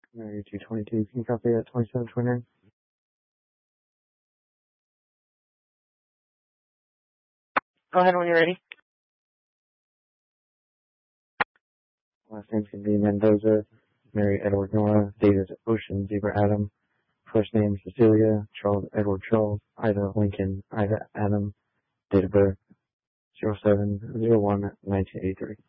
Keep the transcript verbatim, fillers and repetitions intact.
Mary two twenty-two, can you copy that twenty-seven twenty-nine? Go ahead when you're ready. Last name's going to be Mendoza, Mary Edward Nora, David Ocean, Zebra Adam, first name Cecilia, Charles Edward Charles, Ida Lincoln, Ida Adam, date of birth zero seven zero one nineteen eighty-three.